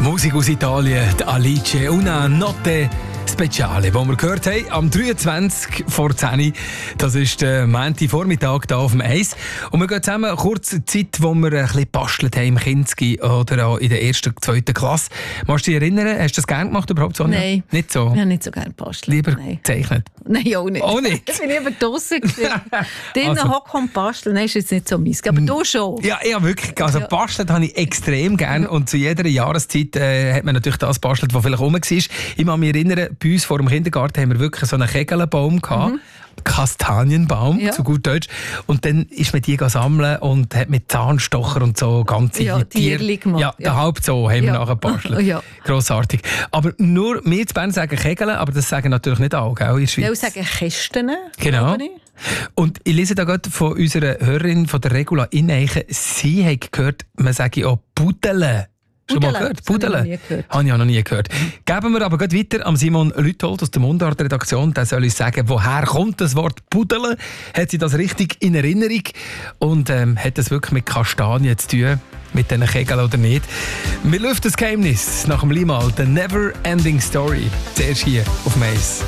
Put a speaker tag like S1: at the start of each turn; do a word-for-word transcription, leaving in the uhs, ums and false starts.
S1: Musik aus Italien, die Alice, una notte speciale, die wir gehört haben, am dreiundzwanzig vor zehn. Das ist der Montagvormittag hier auf dem Eis. Und wir gehen zusammen kurz in die Zeit, wo wir ein bisschen gebastelt haben im Kinski oder auch in der ersten, zweiten Klasse. Magst du dich erinnern? Hast du das gerne gemacht überhaupt, Sonja?
S2: Nein.
S1: Nicht so?
S2: Ich habe nicht so gerne gebastelt.
S1: Lieber
S2: Nein.
S1: gezeichnet?
S2: Nein, auch nicht.
S1: Auch nicht?
S2: Ich bin lieber draussen. Drinnen
S1: Also-
S2: hocken und basteln, nein, ist jetzt nicht so meins. Aber du schon.
S1: Ja, ja, wirklich. Also
S2: Ja.
S1: bastelt habe ich extrem gern und zu jeder Jahreszeit äh, hat man natürlich das bastelt, was vielleicht rum war. Ich kann mich erinnern, bei uns vor dem Kindergarten haben wir wirklich so einen Kegelbaum gehabt.
S2: Mhm.
S1: Kastanienbaum,
S2: Ja.
S1: zu gut Deutsch. Und dann ist man die sammeln und hat mit Zahnstocher und so ganze
S2: Ja, Tierli gemacht.
S1: Ja, der
S2: Ja.
S1: Hauptzoo haben wir
S2: Ja.
S1: nachher gebastelt.
S2: Ja.
S1: Grossartig. Aber nur wir zu Bern sagen Kegeln, aber das sagen natürlich nicht alle, gell, in der Schweiz.
S2: Ich will sagen Kästen.
S1: Genau.
S2: glaube ich.
S1: Und ich lese da gerade von unserer Hörerin, von der Regula Ineichen, sie hat gehört, man sage auch Pudele. Schon mal
S2: Pudele,
S1: gehört?
S2: das habe ich
S1: Pudele?
S2: noch nie gehört.
S1: Habe ich auch noch nie gehört. Geben wir aber gleich weiter an Simon Lüthold aus der Mundart-Redaktion. Der soll uns sagen, woher kommt das Wort Pudele? Hat sie das richtig in Erinnerung? Und ähm, hat das wirklich mit Kastanien zu tun? Mit diesen Kegeln oder nicht? Wir lüften das Geheimnis nach dem Limal. The Never Ending Story. Zuerst hier auf Mais.